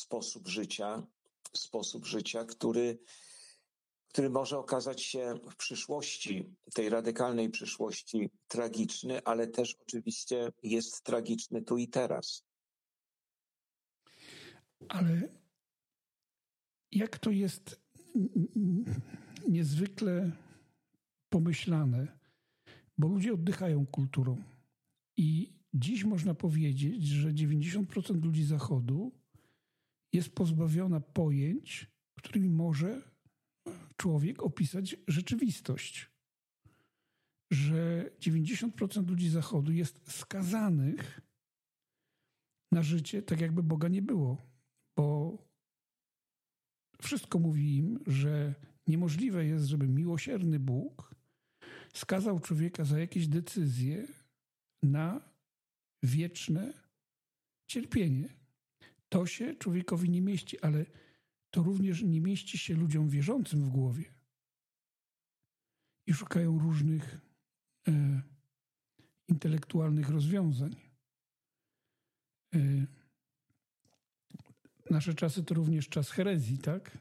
sposób życia, który może okazać się w przyszłości, tej radykalnej przyszłości tragiczny, ale też oczywiście jest tragiczny tu i teraz. Ale jak to jest niezwykle pomyślane, bo ludzie oddychają kulturą i dziś można powiedzieć, że 90% ludzi Zachodu jest pozbawiona pojęć, którymi może człowiek opisać rzeczywistość. Że 90% ludzi Zachodu jest skazanych na życie tak, jakby Boga nie było. Bo wszystko mówi im, że niemożliwe jest, żeby miłosierny Bóg skazał człowieka za jakieś decyzje na wieczne cierpienie. To się człowiekowi nie mieści, ale to również nie mieści się ludziom wierzącym w głowie. I szukają różnych intelektualnych rozwiązań. Nasze czasy to również czas herezji, tak?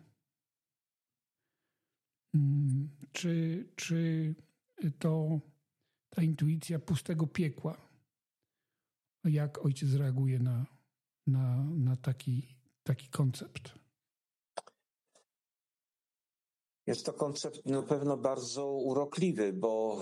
Czy to ta intuicja pustego piekła? Jak ojciec reaguje na taki koncept? Jest to koncept na pewno bardzo urokliwy, bo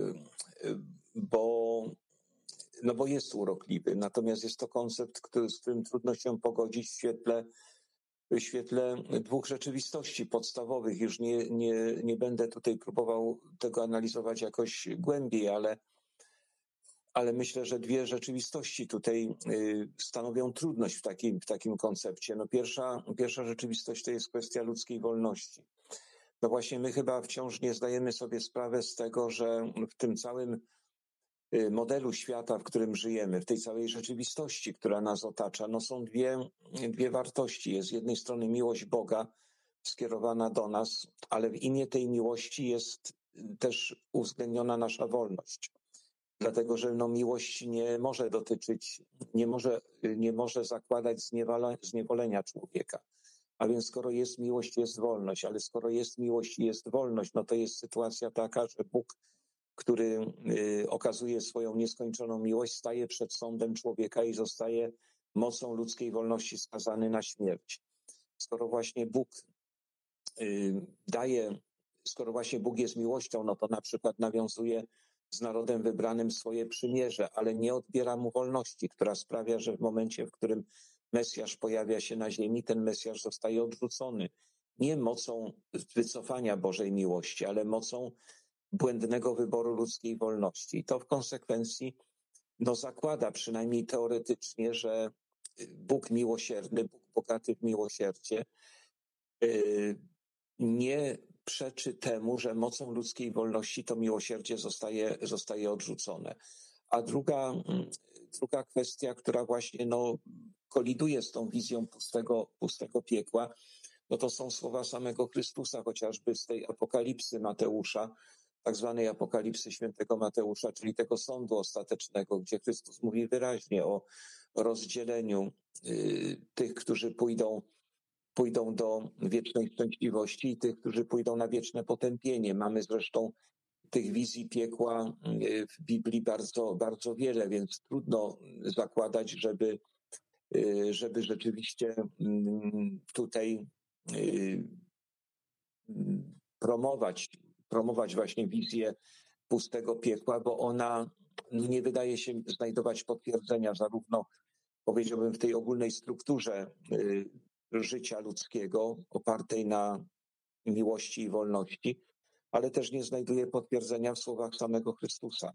jest urokliwy. Natomiast jest to koncept, z którym trudno się pogodzić w świetle dwóch rzeczywistości podstawowych. Już nie będę tutaj próbował tego analizować jakoś głębiej, ale myślę, że dwie rzeczywistości tutaj stanowią trudność w takim koncepcie. No pierwsza rzeczywistość to jest kwestia ludzkiej wolności. No właśnie my chyba wciąż nie zdajemy sobie sprawy z tego, że w tym całym modelu świata, w którym żyjemy, w tej całej rzeczywistości, która nas otacza, no są dwie wartości. Jest z jednej strony miłość Boga skierowana do nas, ale w imię tej miłości jest też uwzględniona nasza wolność. Dlatego, że miłość nie może dotyczyć, nie może zakładać zniewolenia człowieka. A więc skoro jest miłość, jest wolność, ale skoro jest miłość i jest wolność, no to jest sytuacja taka, że Bóg, który okazuje swoją nieskończoną miłość, staje przed sądem człowieka i zostaje mocą ludzkiej wolności skazany na śmierć. Skoro właśnie Bóg jest miłością, no to na przykład nawiązuje z narodem wybranym swoje przymierze, ale nie odbiera mu wolności, która sprawia, że w momencie, w którym Mesjasz pojawia się na ziemi, ten Mesjasz zostaje odrzucony. Nie mocą wycofania Bożej miłości, ale mocą błędnego wyboru ludzkiej wolności. I to w konsekwencji zakłada przynajmniej teoretycznie, że Bóg miłosierny, Bóg bogaty w miłosierdzie nie przeczy temu, że mocą ludzkiej wolności to miłosierdzie zostaje odrzucone. A druga kwestia, która właśnie koliduje z tą wizją pustego piekła, no to są słowa samego Chrystusa, chociażby z tej apokalipsy Mateusza, tak zwanej apokalipsy świętego Mateusza, czyli tego sądu ostatecznego, gdzie Chrystus mówi wyraźnie o rozdzieleniu tych, którzy pójdą do wiecznej szczęśliwości i tych, którzy pójdą na wieczne potępienie. Mamy zresztą tych wizji piekła w Biblii bardzo, bardzo wiele, więc trudno zakładać, żeby rzeczywiście tutaj promować właśnie wizję pustego piekła, bo ona nie wydaje się znajdować potwierdzenia zarówno, powiedziałbym, w tej ogólnej strukturze życia ludzkiego opartej na miłości i wolności, ale też nie znajduje potwierdzenia w słowach samego Chrystusa.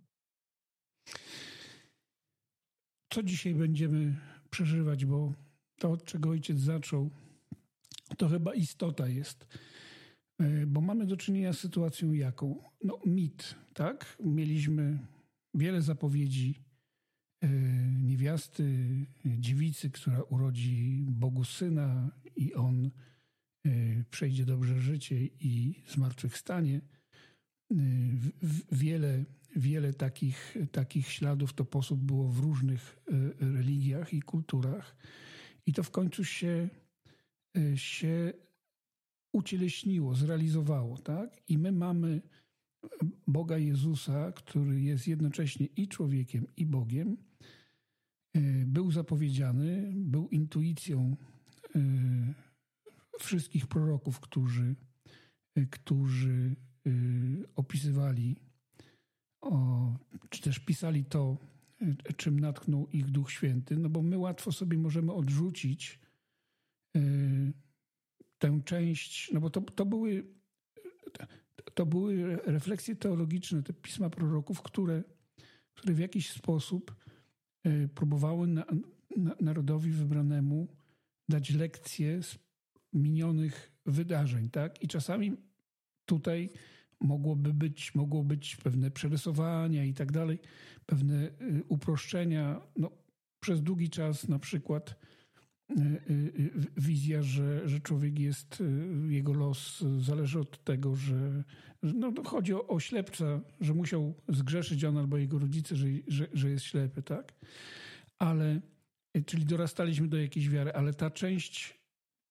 Co dzisiaj będziemy przeżywać, bo to, od czego ojciec zaczął, to chyba istota jest. Bo mamy do czynienia z sytuacją jaką? Mit, tak? Mieliśmy wiele zapowiedzi niewiasty, dziewicy, która urodzi Bogu syna i on przejdzie dobrze życie i zmartwychwstanie. Wiele takich śladów to posób było w różnych religiach i kulturach. I to w końcu się się ucieleśniło, zrealizowało, tak? I my mamy Boga Jezusa, który jest jednocześnie i człowiekiem, i Bogiem. Był zapowiedziany, był intuicją wszystkich proroków, którzy opisywali, czy też pisali to, czym natknął ich Duch Święty, no bo my łatwo sobie możemy odrzucić tę część, no bo to były refleksje teologiczne, te pisma proroków, które w jakiś sposób próbowały narodowi wybranemu dać lekcje z minionych wydarzeń, tak? I czasami tutaj mogło być pewne przerysowania i tak dalej, pewne uproszczenia. No, przez długi czas na przykład wizja, że człowiek jest, jego los zależy od tego, że no, chodzi o ślepca, że musiał zgrzeszyć on albo jego rodzice, że jest ślepy, tak? Ale, czyli dorastaliśmy do jakiejś wiary, ale ta część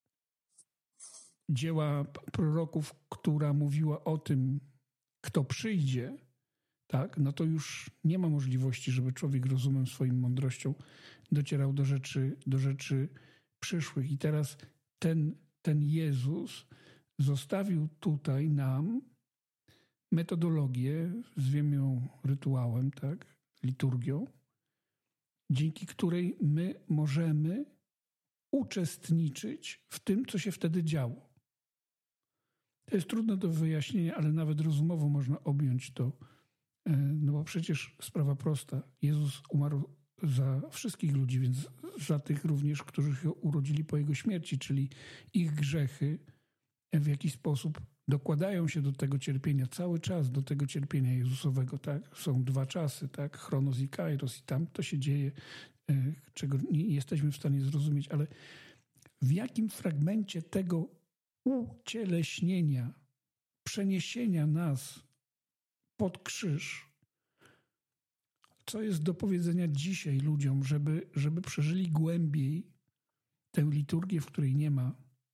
dzieła proroków, która mówiła o tym, kto przyjdzie, tak, no to już nie ma możliwości, żeby człowiek rozumem, swoim mądrością docierał do rzeczy przyszłych. I teraz ten Jezus zostawił tutaj nam metodologię, zwiemy ją rytuałem, tak, liturgią, dzięki której my możemy uczestniczyć w tym, co się wtedy działo. To jest trudne do wyjaśnienia, ale nawet rozumowo można objąć to, no bo przecież sprawa prosta. Jezus umarł za wszystkich ludzi, więc za tych również, którzy się urodzili po Jego śmierci, czyli ich grzechy w jakiś sposób dokładają się do tego cierpienia, cały czas do tego cierpienia Jezusowego, tak? Są dwa czasy, tak? Chronos i Kairos i tam to się dzieje, czego nie jesteśmy w stanie zrozumieć, ale w jakim fragmencie tego ucieleśnienia, przeniesienia nas pod krzyż, co jest do powiedzenia dzisiaj ludziom, żeby przeżyli głębiej tę liturgię, w której nie ma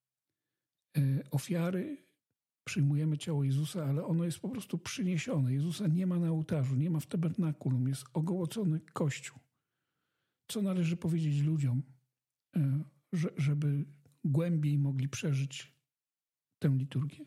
ofiary, przyjmujemy ciało Jezusa, ale ono jest po prostu przyniesione. Jezusa nie ma na ołtarzu, nie ma w tabernakulum, jest ogołocony Kościół. Co należy powiedzieć ludziom, żeby głębiej mogli przeżyć tę liturgię?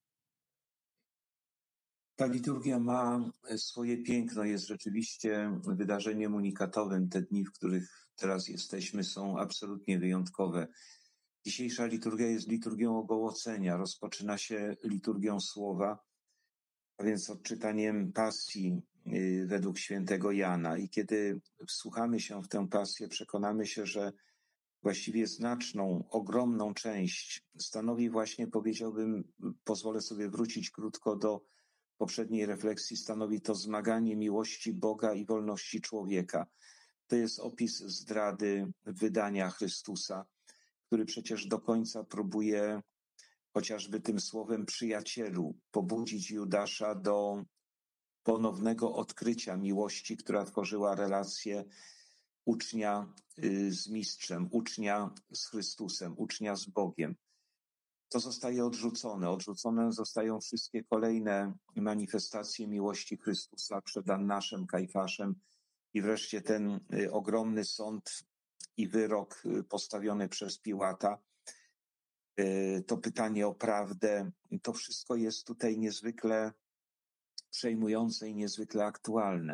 Ta liturgia ma swoje piękno, jest rzeczywiście wydarzeniem unikatowym. Te dni, w których teraz jesteśmy, są absolutnie wyjątkowe. Dzisiejsza liturgia jest liturgią ogołocenia. Rozpoczyna się liturgią słowa, a więc odczytaniem pasji według świętego Jana. I kiedy wsłuchamy się w tę pasję, przekonamy się, że właściwie znaczną, ogromną część stanowi właśnie, powiedziałbym, pozwolę sobie wrócić krótko do poprzedniej refleksji, stanowi to zmaganie miłości Boga i wolności człowieka. To jest opis zdrady wydania Chrystusa, który przecież do końca próbuje chociażby tym słowem przyjacielu pobudzić Judasza do ponownego odkrycia miłości, która tworzyła relację ucznia z mistrzem, ucznia z Chrystusem, ucznia z Bogiem. To zostaje odrzucone. Odrzucone zostają wszystkie kolejne manifestacje miłości Chrystusa przed Annaszem, Kajfaszem i wreszcie ten ogromny sąd i wyrok postawiony przez Piłata. To pytanie o prawdę, to wszystko jest tutaj niezwykle przejmujące i niezwykle aktualne.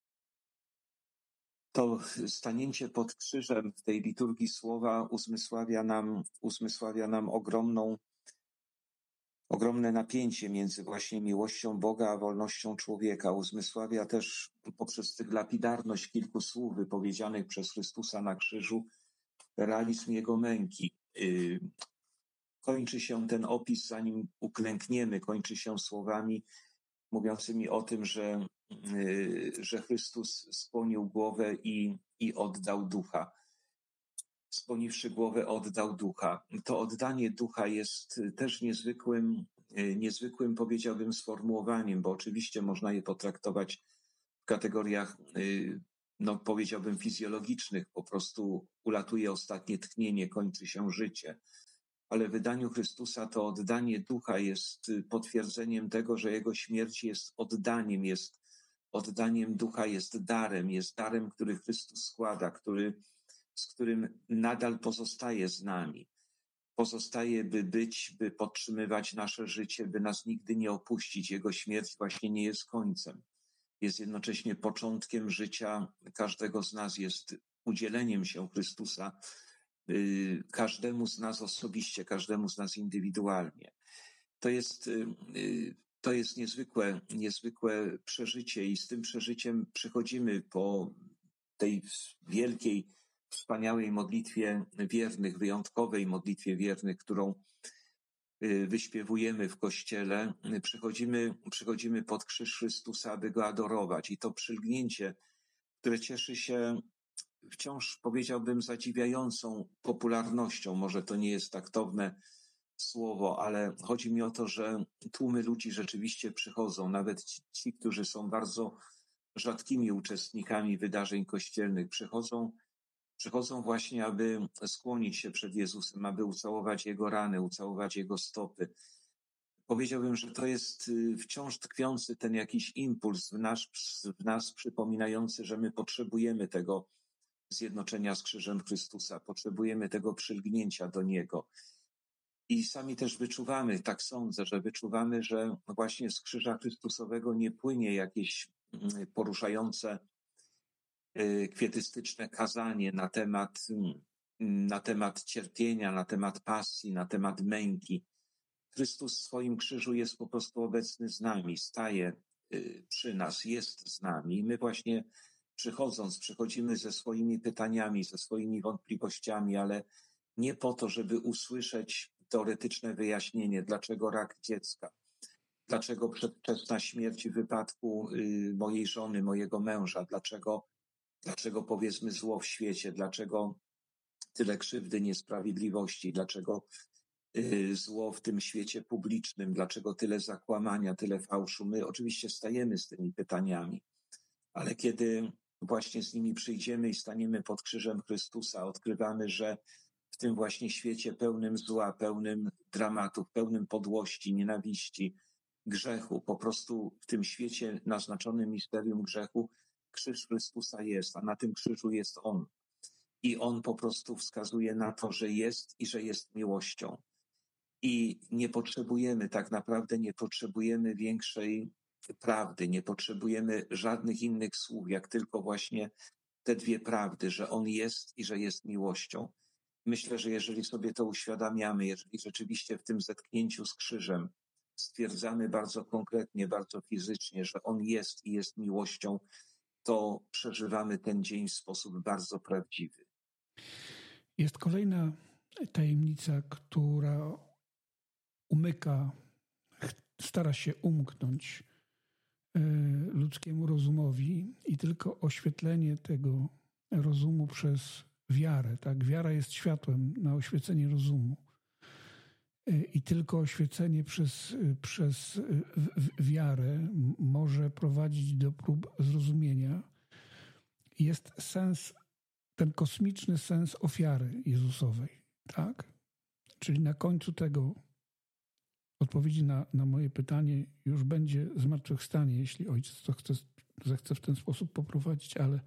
To stanięcie pod krzyżem w tej liturgii słowa uzmysławia nam ogromne napięcie między właśnie miłością Boga a wolnością człowieka. Uzmysławia też poprzez tych lapidarność kilku słów wypowiedzianych przez Chrystusa na krzyżu realizm Jego męki. Kończy się ten opis, zanim uklękniemy, kończy się słowami mówiącymi o tym, że Chrystus skłonił głowę i oddał ducha. Skłoniwszy głowę, oddał ducha. To oddanie ducha jest też niezwykłym, powiedziałbym, sformułowaniem, bo oczywiście można je potraktować w kategoriach, no powiedziałbym, fizjologicznych. Po prostu ulatuje ostatnie tchnienie, kończy się życie. ale w wydaniu Chrystusa to oddanie ducha jest potwierdzeniem tego, że jego śmierć jest oddaniem ducha, jest darem, który Chrystus składa, z którym nadal pozostaje z nami. Pozostaje, by być, by podtrzymywać nasze życie, by nas nigdy nie opuścić. Jego śmierć właśnie nie jest końcem. Jest jednocześnie początkiem życia każdego z nas, jest udzieleniem się Chrystusa każdemu z nas osobiście, każdemu z nas indywidualnie. To jest niezwykłe przeżycie i z tym przeżyciem przychodzimy po tej wielkiej, wspaniałej modlitwie wiernych, wyjątkowej modlitwie wiernych, którą wyśpiewujemy w Kościele. Przychodzimy pod krzyż Chrystusa, aby Go adorować. I to przylgnięcie, które cieszy się wciąż, powiedziałbym, zadziwiającą popularnością. Może to nie jest taktowne słowo, ale chodzi mi o to, że tłumy ludzi rzeczywiście przychodzą, nawet ci, którzy są bardzo rzadkimi uczestnikami wydarzeń kościelnych, przychodzą właśnie, aby skłonić się przed Jezusem, aby ucałować Jego rany, ucałować Jego stopy. Powiedziałbym, że to jest wciąż tkwiący ten jakiś impuls w nas przypominający, że my potrzebujemy tego zjednoczenia z krzyżem Chrystusa, potrzebujemy tego przylgnięcia do Niego. I sami też wyczuwamy, tak sądzę, że wyczuwamy, że właśnie z krzyża Chrystusowego nie płynie jakieś poruszające, kwietystyczne kazanie na temat cierpienia, na temat pasji, na temat męki. Chrystus w swoim krzyżu jest po prostu obecny z nami, staje przy nas, jest z nami. I my właśnie przychodzimy ze swoimi pytaniami, ze swoimi wątpliwościami, ale nie po to, żeby usłyszeć teoretyczne wyjaśnienie, dlaczego rak dziecka, dlaczego przedwczesna śmierć w wypadku mojej żony, mojego męża, dlaczego powiedzmy zło w świecie, dlaczego tyle krzywdy, niesprawiedliwości, dlaczego zło w tym świecie publicznym, dlaczego tyle zakłamania, tyle fałszu. My oczywiście stajemy z tymi pytaniami, ale kiedy właśnie z nimi przyjdziemy i staniemy pod krzyżem Chrystusa, odkrywamy, że w tym właśnie świecie pełnym zła, pełnym dramatów, pełnym podłości, nienawiści, grzechu, po prostu w tym świecie naznaczonym misterium grzechu, krzyż Chrystusa jest, a na tym krzyżu jest On. I On po prostu wskazuje na to, że jest i że jest miłością. I tak naprawdę nie potrzebujemy większej prawdy, nie potrzebujemy żadnych innych słów, jak tylko właśnie te dwie prawdy, że On jest i że jest miłością. Myślę, że jeżeli sobie to uświadamiamy, jeżeli rzeczywiście w tym zetknięciu z krzyżem stwierdzamy bardzo konkretnie, bardzo fizycznie, że On jest i jest miłością, to przeżywamy ten dzień w sposób bardzo prawdziwy. Jest kolejna tajemnica, która stara się umknąć ludzkiemu rozumowi i tylko oświetlenie tego rozumu przez wiarę. Tak? Wiara jest światłem na oświecenie rozumu. I tylko oświecenie przez wiarę może prowadzić do prób zrozumienia. Jest ten kosmiczny sens ofiary Jezusowej. Tak? Czyli na końcu tego odpowiedzi na moje pytanie już będzie zmartwychwstanie, jeśli Ojciec to zechce w ten sposób poprowadzić, ale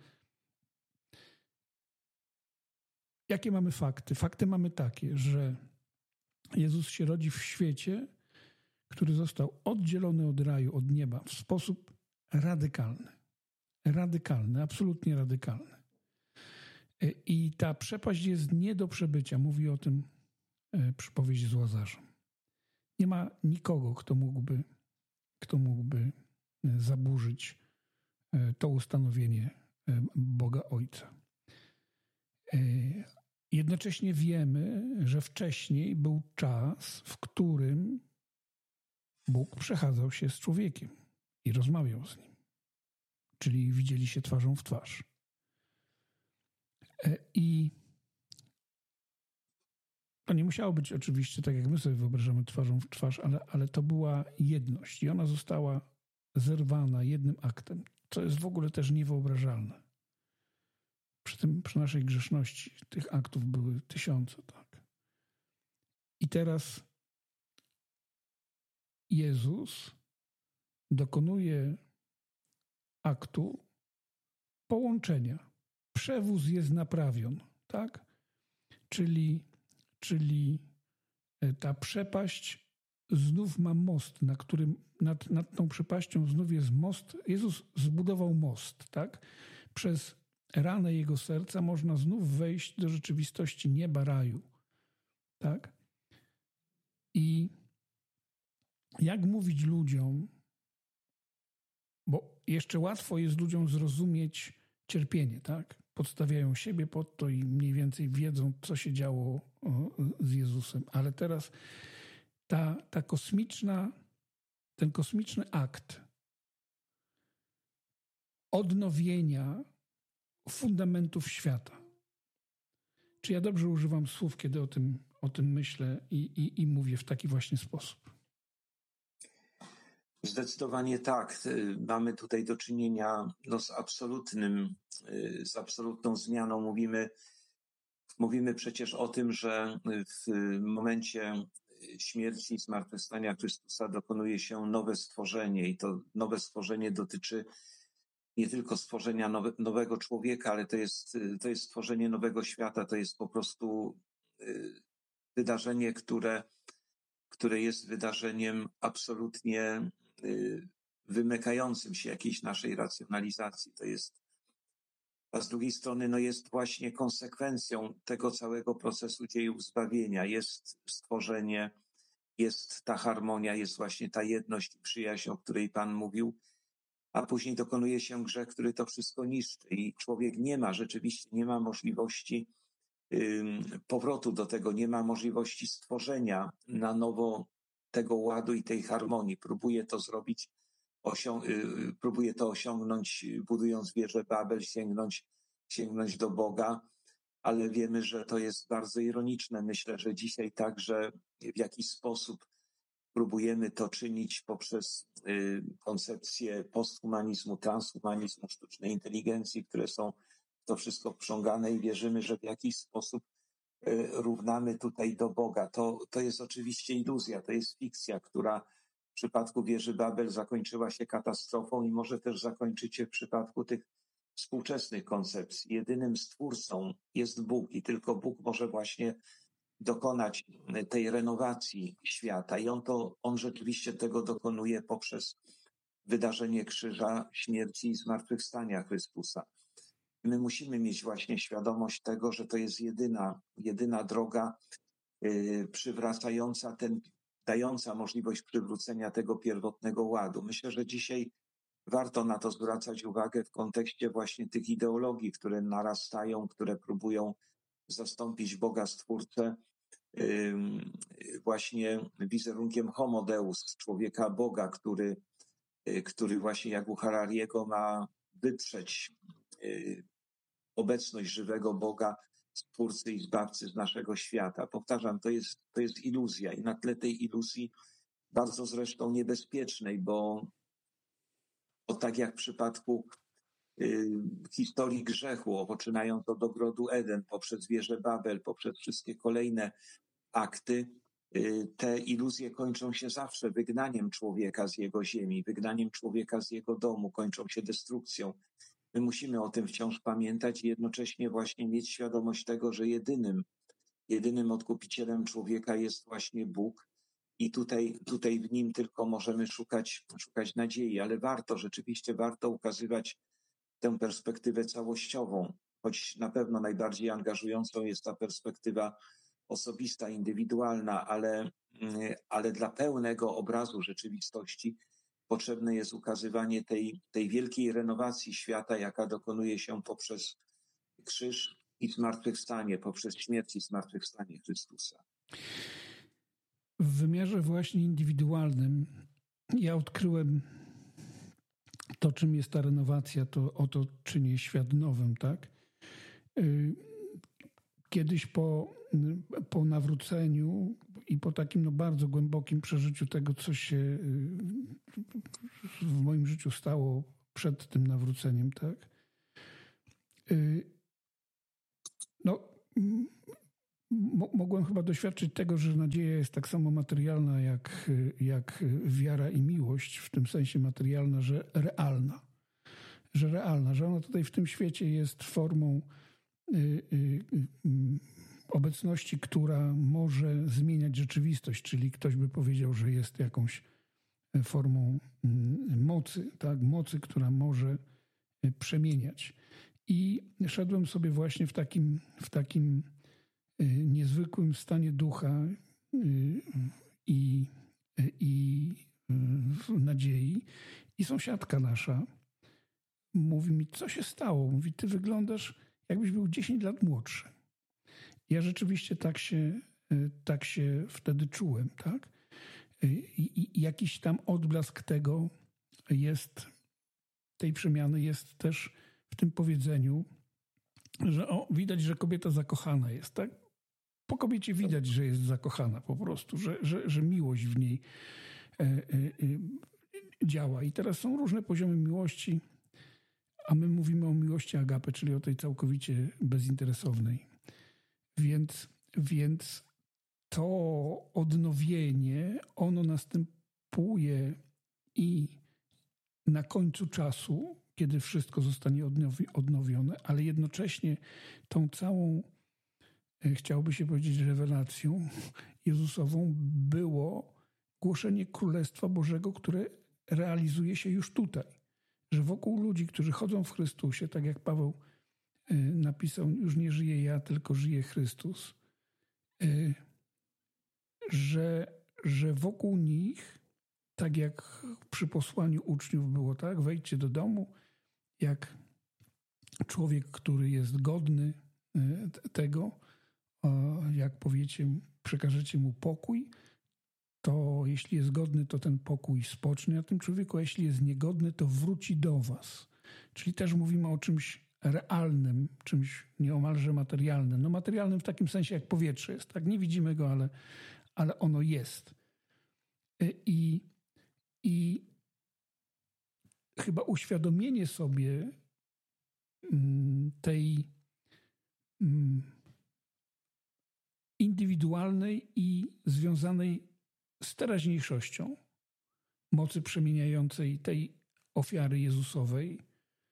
jakie mamy fakty? Fakty mamy takie, że Jezus się rodzi w świecie, który został oddzielony od raju, od nieba w sposób radykalny. Radykalny, absolutnie radykalny. I ta przepaść jest nie do przebycia. Mówi o tym przypowieść z Łazarzem. Nie ma nikogo, kto mógłby zaburzyć to ustanowienie Boga Ojca. Jednocześnie wiemy, że wcześniej był czas, w którym Bóg przechadzał się z człowiekiem i rozmawiał z nim. Czyli widzieli się twarzą w twarz. I to nie musiało być oczywiście tak, jak my sobie wyobrażamy, twarzą w twarz, ale to była jedność i ona została zerwana jednym aktem, co jest w ogóle też niewyobrażalne. Przy naszej grzeszności tych aktów były tysiące, tak. I teraz Jezus dokonuje aktu połączenia. Przewóz jest naprawion, tak? Czyli ta przepaść znów ma most, na którym nad tą przepaścią znów jest most. Jezus zbudował most, tak? Przez ranę jego serca można znów wejść do rzeczywistości nieba, raju, tak? I jak mówić ludziom, bo jeszcze łatwo jest ludziom zrozumieć cierpienie, tak? Podstawiają siebie pod to i mniej więcej wiedzą, co się działo z Jezusem. Ale teraz ten kosmiczny akt odnowienia fundamentów świata. Czy ja dobrze używam słów, kiedy o tym myślę i mówię w taki właśnie sposób? Zdecydowanie tak. Mamy tutaj do czynienia z absolutną zmianą. Mówimy przecież o tym, że w momencie śmierci i zmartwychwstania Chrystusa dokonuje się nowe stworzenie i to nowe stworzenie dotyczy nie tylko stworzenia nowego człowieka, ale to jest stworzenie nowego świata. To jest po prostu wydarzenie, które jest wydarzeniem absolutnie wymykającym się jakiejś naszej racjonalizacji. A z drugiej strony jest właśnie konsekwencją tego całego procesu dziejów zbawienia. Jest stworzenie, jest ta harmonia, jest właśnie ta jedność i przyjaźń, o której Pan mówił, a później dokonuje się grzech, który to wszystko niszczy i człowiek rzeczywiście nie ma możliwości powrotu do tego, nie ma możliwości stworzenia na nowo tego ładu i tej harmonii. Próbuje to zrobić, próbuje to osiągnąć, budując wieżę Babel, sięgnąć do Boga, ale wiemy, że to jest bardzo ironiczne. Myślę, że dzisiaj także w jakiś sposób próbujemy to czynić poprzez koncepcję posthumanizmu, transhumanizmu, sztucznej inteligencji, które są w to wszystko wprzągane i wierzymy, że w jakiś sposób równamy tutaj do Boga. To jest oczywiście iluzja, to jest fikcja, która w przypadku wieży Babel zakończyła się katastrofą i może też zakończyć się w przypadku tych współczesnych koncepcji. Jedynym stwórcą jest Bóg i tylko Bóg może właśnie dokonać tej renowacji świata i on rzeczywiście tego dokonuje poprzez wydarzenie krzyża, śmierci i zmartwychwstania Chrystusa. My musimy mieć właśnie świadomość tego, że to jest jedyna droga przywracająca dająca możliwość przywrócenia tego pierwotnego ładu. Myślę, że dzisiaj warto na to zwracać uwagę w kontekście właśnie tych ideologii, które narastają, które próbują zastąpić Boga Stwórcę właśnie wizerunkiem homo deus, człowieka Boga, który właśnie jak u Harariego ma wyprzeć obecność żywego Boga, Stwórcy i Zbawcy z naszego świata. Powtarzam, to jest iluzja i na tle tej iluzji bardzo zresztą niebezpiecznej, bo tak jak w przypadku historii grzechu, poczynając od ogrodu Eden, poprzez wieżę Babel, poprzez wszystkie kolejne akty, te iluzje kończą się zawsze wygnaniem człowieka z jego ziemi, wygnaniem człowieka z jego domu, kończą się destrukcją. My musimy o tym wciąż pamiętać i jednocześnie właśnie mieć świadomość tego, że jedynym odkupicielem człowieka jest właśnie Bóg i tutaj w Nim tylko możemy szukać nadziei, ale rzeczywiście warto ukazywać tę perspektywę całościową, choć na pewno najbardziej angażującą jest ta perspektywa osobista, indywidualna, ale dla pełnego obrazu rzeczywistości potrzebne jest ukazywanie tej wielkiej renowacji świata, jaka dokonuje się poprzez krzyż i zmartwychwstanie, poprzez śmierć i zmartwychwstanie Chrystusa. W wymiarze właśnie indywidualnym ja odkryłem to, czym jest ta renowacja, to oto czyni świat nowym, tak? Kiedyś po nawróceniu i po takim bardzo głębokim przeżyciu tego, co się w moim życiu stało przed tym nawróceniem, tak? mogłem chyba doświadczyć tego, że nadzieja jest tak samo materialna jak wiara i miłość, w tym sensie materialna, że realna. Że ona tutaj w tym świecie jest formą obecności, która może zmieniać rzeczywistość, czyli ktoś by powiedział, że jest jakąś formą mocy, tak? Mocy, która może przemieniać. I szedłem sobie właśnie w takim niezwykłym stanie ducha i nadziei. I sąsiadka nasza mówi mi, co się stało? Mówi, ty wyglądasz, jakbyś był 10 lat młodszy. Ja rzeczywiście tak się wtedy czułem, tak? I jakiś tam odblask tego jest, tej przemiany jest też w tym powiedzeniu, że widać, że kobieta zakochana jest, tak? Po kobiecie widać, że jest zakochana po prostu, że miłość w niej działa. I teraz są różne poziomy miłości, a my mówimy o miłości agape, czyli o tej całkowicie bezinteresownej. Więc to odnowienie, ono następuje i na końcu czasu, kiedy wszystko zostanie odnowione, ale jednocześnie tą całą, chciałoby się powiedzieć, rewelacją Jezusową było głoszenie Królestwa Bożego, które realizuje się już tutaj. Że wokół ludzi, którzy chodzą w Chrystusie, tak jak Paweł napisał, już nie żyję ja, tylko żyje Chrystus, że wokół nich, tak jak przy posłaniu uczniów było, tak, wejdźcie do domu, jak człowiek, który jest godny tego, jak powiecie, przekażecie mu pokój, to jeśli jest godny, to ten pokój spocznie na tym człowieku, a jeśli jest niegodny, to wróci do was. Czyli też mówimy o czymś realnym, czymś nieomalże materialnym. No materialnym w takim sensie, jak powietrze jest, tak? Nie widzimy go, ale ono jest. I chyba uświadomienie sobie tej indywidualnej i związanej z teraźniejszością mocy przemieniającej tej ofiary Jezusowej,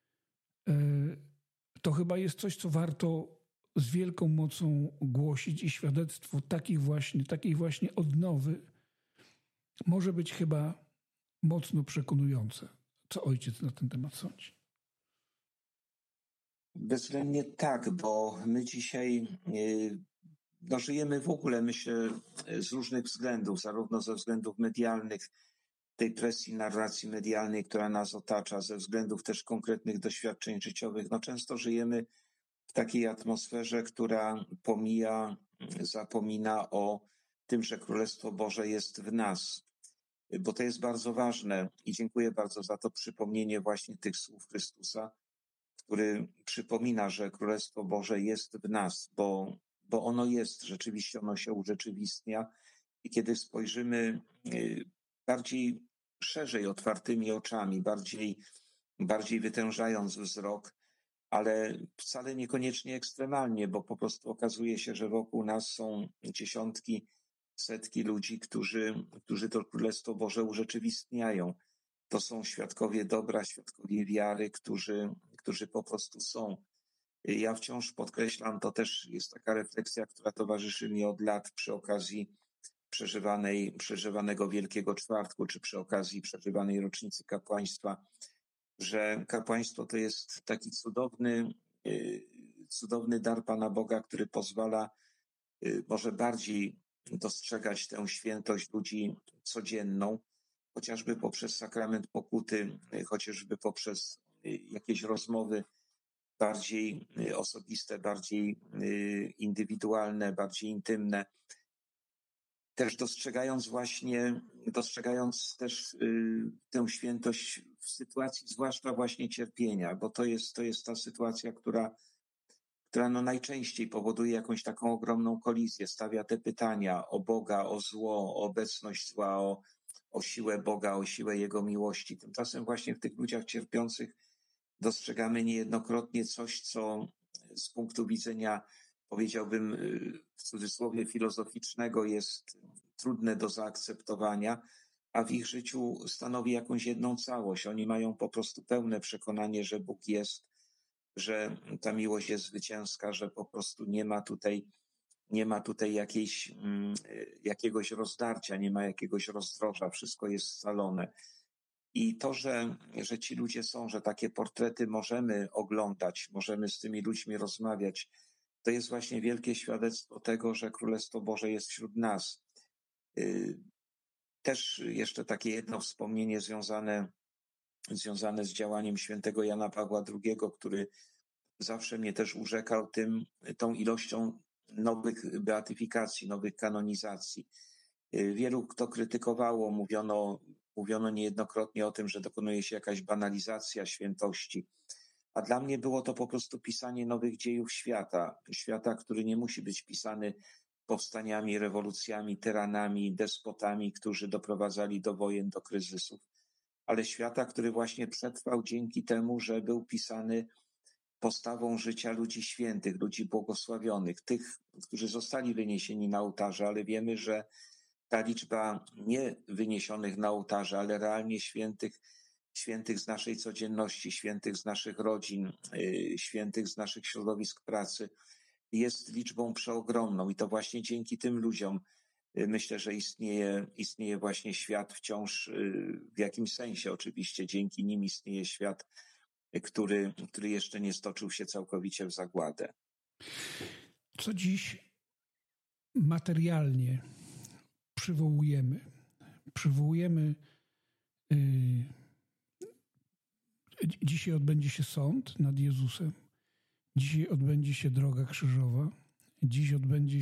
to chyba jest coś, co warto z wielką mocą głosić i świadectwo takiej właśnie odnowy może być chyba mocno przekonujące. Co ojciec na ten temat sądzi? Bezwzględnie tak, bo my dzisiaj żyjemy w ogóle, myślę, z różnych względów, zarówno ze względów medialnych, tej presji narracji medialnej, która nas otacza, ze względów też konkretnych doświadczeń życiowych. Często żyjemy w takiej atmosferze, która zapomina o tym, że Królestwo Boże jest w nas. Bo to jest bardzo ważne i dziękuję bardzo za to przypomnienie właśnie tych słów Chrystusa, który przypomina, że Królestwo Boże jest w nas, bo ono jest, rzeczywiście ono się urzeczywistnia i kiedy spojrzymy bardziej szerzej, otwartymi oczami, bardziej wytężając wzrok, ale wcale niekoniecznie ekstremalnie, bo po prostu okazuje się, że wokół nas są dziesiątki, setki ludzi, którzy to Królestwo Boże urzeczywistniają. To są świadkowie dobra, świadkowie wiary, którzy po prostu są. Ja wciąż podkreślam, to też jest taka refleksja, która towarzyszy mi od lat przy okazji przeżywanego Wielkiego Czwartku, czy przy okazji przeżywanej rocznicy kapłaństwa, że kapłaństwo to jest taki cudowny dar Pana Boga, który pozwala może bardziej dostrzegać tę świętość ludzi codzienną, chociażby poprzez sakrament pokuty, chociażby poprzez jakieś rozmowy bardziej osobiste, bardziej indywidualne, bardziej intymne. Też dostrzegając też tę świętość w sytuacji zwłaszcza właśnie cierpienia, bo to jest ta sytuacja, która najczęściej powoduje jakąś taką ogromną kolizję, stawia te pytania o Boga, o zło, o obecność zła, o siłę Boga, o siłę Jego miłości. Tymczasem właśnie w tych ludziach cierpiących dostrzegamy niejednokrotnie coś, co z punktu widzenia powiedziałbym w cudzysłowie filozoficznego, jest trudne do zaakceptowania, a w ich życiu stanowi jakąś jedną całość. Oni mają po prostu pełne przekonanie, że Bóg jest, że ta miłość jest zwycięska, że po prostu nie ma tutaj jakiegoś rozdarcia, nie ma jakiegoś rozdroża, wszystko jest scalone. I to, że ci ludzie są, że takie portrety możemy oglądać, możemy z tymi ludźmi rozmawiać, to jest właśnie wielkie świadectwo tego, że Królestwo Boże jest wśród nas. Też jeszcze takie jedno wspomnienie związane z działaniem świętego Jana Pawła II, który zawsze mnie też urzekał tą ilością nowych beatyfikacji, nowych kanonizacji. Wielu kto krytykowało, mówiono niejednokrotnie o tym, że dokonuje się jakaś banalizacja świętości. A dla mnie było to po prostu pisanie nowych dziejów świata, który nie musi być pisany powstaniami, rewolucjami, tyranami, despotami, którzy doprowadzali do wojen, do kryzysów, ale świata, który właśnie przetrwał dzięki temu, że był pisany postawą życia ludzi świętych, ludzi błogosławionych, tych, którzy zostali wyniesieni na ołtarze, ale wiemy, że ta liczba nie wyniesionych na ołtarze, ale realnie świętych z naszej codzienności, świętych z naszych rodzin, świętych z naszych środowisk pracy, jest liczbą przeogromną i to właśnie dzięki tym ludziom myślę, że istnieje właśnie świat wciąż w jakimś sensie oczywiście, dzięki nim istnieje świat, który jeszcze nie stoczył się całkowicie w zagładę. Co dziś materialnie przywołujemy? Dzisiaj odbędzie się sąd nad Jezusem. Dzisiaj odbędzie się droga krzyżowa. Dziś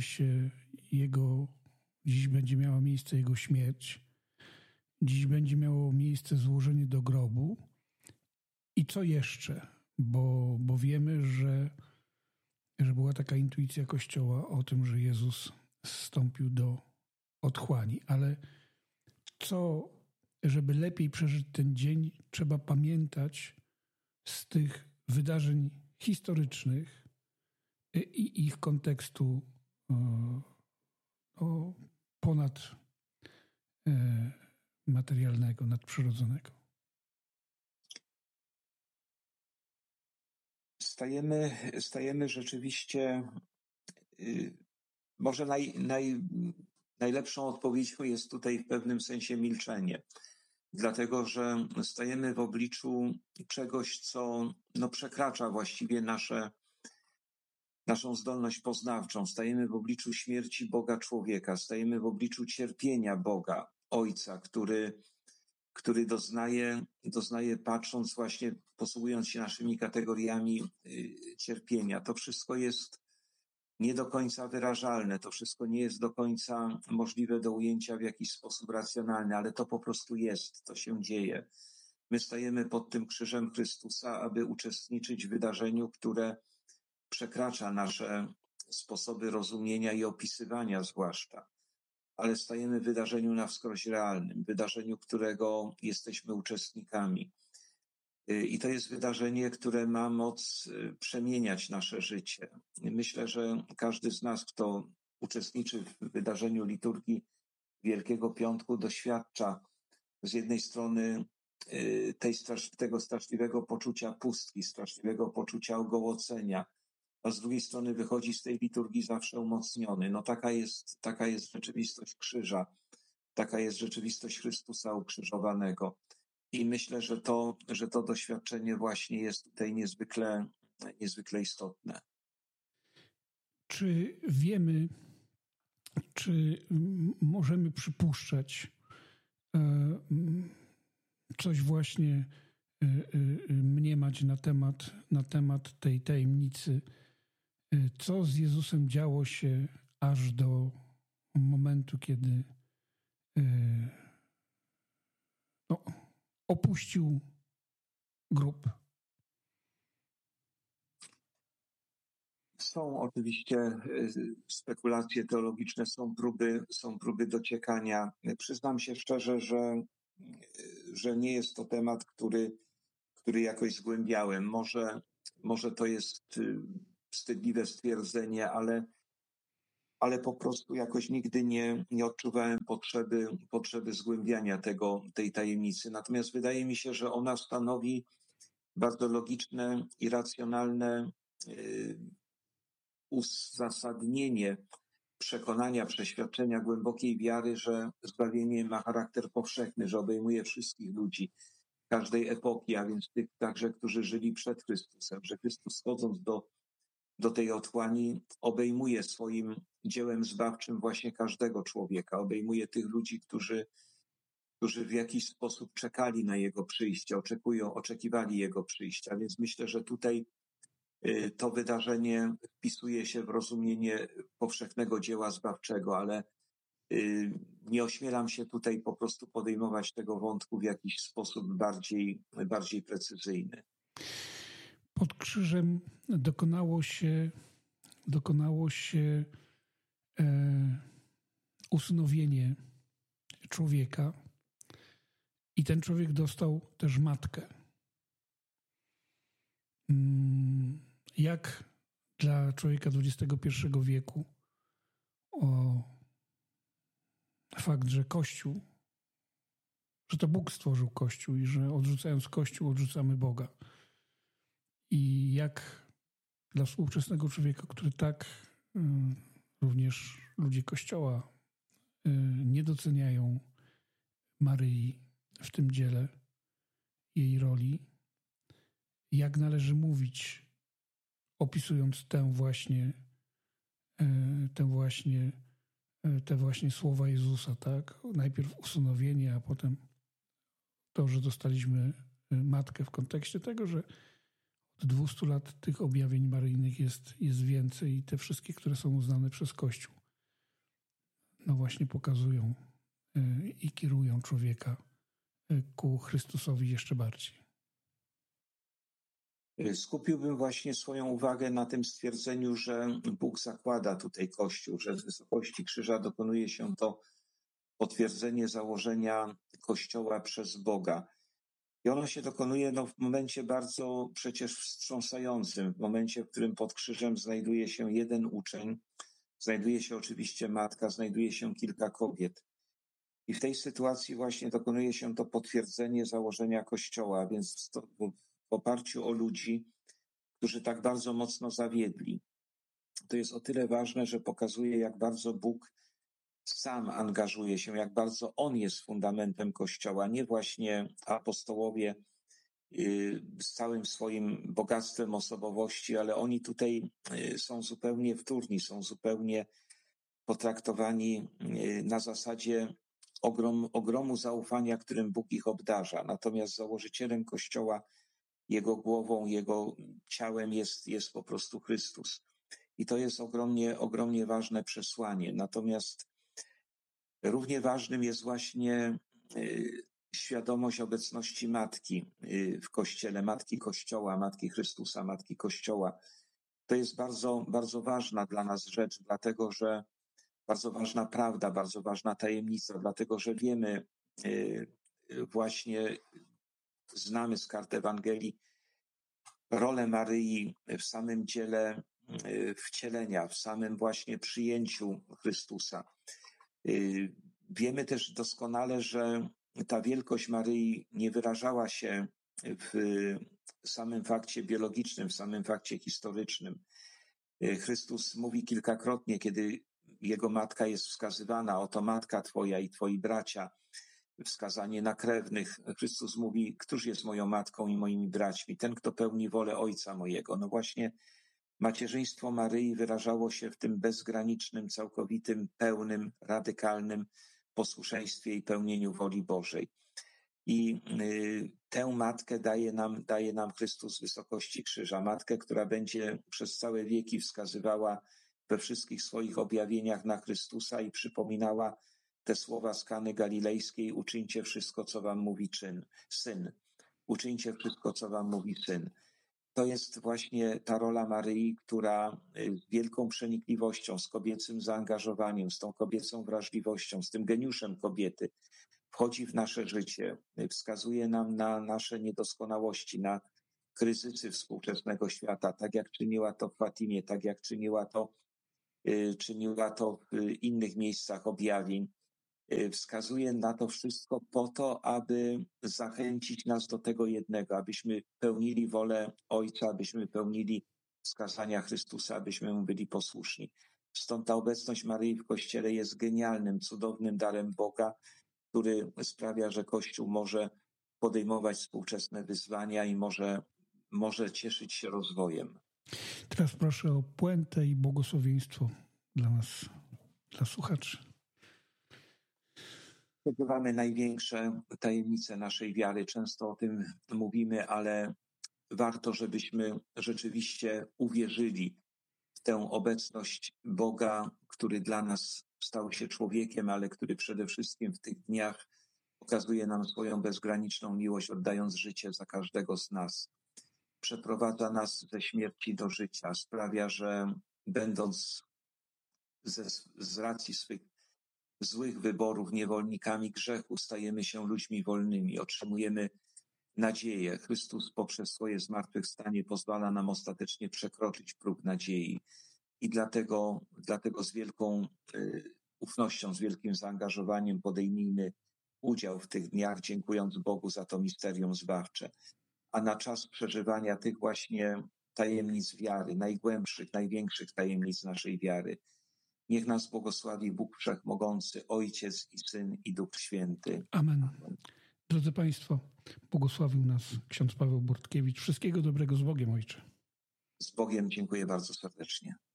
będzie miała miejsce Jego śmierć. Dziś będzie miało miejsce złożenie do grobu. I co jeszcze? Bo wiemy, że była taka intuicja Kościoła o tym, że Jezus zstąpił do otchłani. Ale co, żeby lepiej przeżyć ten dzień, trzeba pamiętać z tych wydarzeń historycznych i ich kontekstu ponad materialnego, nadprzyrodzonego. Stajemy rzeczywiście, może najlepszą odpowiedzią jest tutaj w pewnym sensie milczenie, dlatego że stajemy w obliczu czegoś, co przekracza właściwie naszą zdolność poznawczą. Stajemy w obliczu śmierci Boga człowieka, stajemy w obliczu cierpienia Boga Ojca, który doznaje patrząc właśnie, posługując się naszymi kategoriami cierpienia. To wszystko jest nie do końca wyrażalne, to wszystko nie jest do końca możliwe do ujęcia w jakiś sposób racjonalny, ale to po prostu jest, to się dzieje. My stajemy pod tym krzyżem Chrystusa, aby uczestniczyć w wydarzeniu, które przekracza nasze sposoby rozumienia i opisywania zwłaszcza. Ale stajemy w wydarzeniu na wskroś realnym, wydarzeniu, którego jesteśmy uczestnikami. I to jest wydarzenie, które ma moc przemieniać nasze życie. Myślę, że każdy z nas, kto uczestniczy w wydarzeniu liturgii Wielkiego Piątku, doświadcza z jednej strony tego straszliwego poczucia pustki, straszliwego poczucia ogołocenia, a z drugiej strony wychodzi z tej liturgii zawsze umocniony. Taka jest rzeczywistość krzyża, taka jest rzeczywistość Chrystusa ukrzyżowanego. I myślę, że to doświadczenie właśnie jest tutaj niezwykle istotne. Czy wiemy, czy możemy przypuszczać coś właśnie mniemać na temat tej tajemnicy, co z Jezusem działo się aż do momentu, kiedy opuścił grób? Są oczywiście spekulacje teologiczne, są próby dociekania. Przyznam się szczerze, że nie jest to temat, który jakoś zgłębiałem. Może to jest wstydliwe stwierdzenie, ale po prostu jakoś nigdy nie odczuwałem potrzeby zgłębiania tej tajemnicy. Natomiast wydaje mi się, że ona stanowi bardzo logiczne i racjonalne uzasadnienie przekonania, przeświadczenia, głębokiej wiary, że zbawienie ma charakter powszechny, że obejmuje wszystkich ludzi każdej epoki, a więc tych także, którzy żyli przed Chrystusem, że Chrystus wchodząc do tej otchłani obejmuje swoim dziełem zbawczym właśnie każdego człowieka, obejmuje tych ludzi, którzy w jakiś sposób czekali na Jego przyjście, oczekiwali Jego przyjścia. Więc myślę, że tutaj to wydarzenie wpisuje się w rozumienie powszechnego dzieła zbawczego, ale nie ośmielam się tutaj po prostu podejmować tego wątku w jakiś sposób bardziej precyzyjny. Pod krzyżem dokonało się usynowienie człowieka i ten człowiek dostał też matkę. Jak dla człowieka XXI wieku fakt, że Kościół, że to Bóg stworzył Kościół i że odrzucając Kościół odrzucamy Boga. I jak dla współczesnego człowieka, który tak również ludzie Kościoła nie doceniają Maryi w tym dziele, jej roli, jak należy mówić, opisując te właśnie słowa Jezusa, tak? Najpierw usynowienie, a potem to, że dostaliśmy matkę w kontekście tego, że od 200 lat tych objawień maryjnych jest więcej i te wszystkie, które są uznane przez Kościół, no właśnie pokazują i kierują człowieka ku Chrystusowi jeszcze bardziej. Skupiłbym właśnie swoją uwagę na tym stwierdzeniu, że Bóg zakłada tutaj Kościół, że z wysokości krzyża dokonuje się to potwierdzenie założenia Kościoła przez Boga. I ono się dokonuje w momencie bardzo przecież wstrząsającym, w momencie, w którym pod krzyżem znajduje się jeden uczeń, znajduje się oczywiście matka, znajduje się kilka kobiet. I w tej sytuacji właśnie dokonuje się to potwierdzenie założenia Kościoła, więc w oparciu o ludzi, którzy tak bardzo mocno zawiedli. To jest o tyle ważne, że pokazuje, jak bardzo Bóg sam angażuje się, jak bardzo On jest fundamentem Kościoła, nie właśnie apostołowie z całym swoim bogactwem osobowości, ale oni tutaj są zupełnie wtórni, są zupełnie potraktowani na zasadzie ogromu zaufania, którym Bóg ich obdarza. Natomiast założycielem Kościoła, jego głową, jego ciałem jest po prostu Chrystus. I to jest ogromnie ważne przesłanie. Natomiast równie ważnym jest właśnie świadomość obecności Matki w Kościele, Matki Kościoła, Matki Chrystusa, Matki Kościoła. To jest bardzo, bardzo ważna dla nas rzecz, dlatego że bardzo ważna prawda, bardzo ważna tajemnica, dlatego że wiemy, właśnie znamy z kart Ewangelii rolę Maryi w samym dziele wcielenia, w samym właśnie przyjęciu Chrystusa. Wiemy też doskonale, że ta wielkość Maryi nie wyrażała się w samym fakcie biologicznym, w samym fakcie historycznym. Chrystus mówi kilkakrotnie, kiedy Jego matka jest wskazywana, oto matka Twoja i Twoi bracia, wskazanie na krewnych. Chrystus mówi, któż jest moją matką i moimi braćmi? Ten, kto pełni wolę Ojca mojego. No właśnie macierzyństwo Maryi wyrażało się w tym bezgranicznym, całkowitym, pełnym, radykalnym posłuszeństwie i pełnieniu woli Bożej. I tę matkę daje nam Chrystus z wysokości krzyża. Matkę, która będzie przez całe wieki wskazywała we wszystkich swoich objawieniach na Chrystusa i przypominała te słowa z Kany Galilejskiej: uczyńcie wszystko, co wam mówi Syn. Uczyńcie wszystko, co wam mówi Syn. To jest właśnie ta rola Maryi, która z wielką przenikliwością, z kobiecym zaangażowaniem, z tą kobiecą wrażliwością, z tym geniuszem kobiety wchodzi w nasze życie, wskazuje nam na nasze niedoskonałości, na kryzysy współczesnego świata, tak jak czyniła to w Fatimie, tak jak czyniła to w innych miejscach objawień. Wskazuje na to wszystko po to, aby zachęcić nas do tego jednego, abyśmy pełnili wolę Ojca, abyśmy pełnili wskazania Chrystusa, abyśmy Mu byli posłuszni. Stąd ta obecność Maryi w Kościele jest genialnym, cudownym darem Boga, który sprawia, że Kościół może podejmować współczesne wyzwania i może cieszyć się rozwojem. Teraz proszę o puentę i błogosławieństwo dla nas, dla słuchaczy. Przeżywamy największe tajemnice naszej wiary. Często o tym mówimy, ale warto, żebyśmy rzeczywiście uwierzyli w tę obecność Boga, który dla nas stał się człowiekiem, ale który przede wszystkim w tych dniach okazuje nam swoją bezgraniczną miłość, oddając życie za każdego z nas. Przeprowadza nas ze śmierci do życia, sprawia, że będąc z racji swych złych wyborów niewolnikami grzechu, stajemy się ludźmi wolnymi, otrzymujemy nadzieję. Chrystus poprzez swoje zmartwychwstanie pozwala nam ostatecznie przekroczyć próg nadziei i dlatego z wielką ufnością, z wielkim zaangażowaniem podejmijmy udział w tych dniach, dziękując Bogu za to misterium zbawcze. A na czas przeżywania tych właśnie tajemnic wiary, najgłębszych, największych tajemnic naszej wiary, niech nas błogosławi Bóg Wszechmogący, Ojciec i Syn i Duch Święty. Amen. Drodzy Państwo, błogosławił nas ksiądz Paweł Bortkiewicz. Wszystkiego dobrego z Bogiem, Ojcze. Z Bogiem, dziękuję bardzo serdecznie.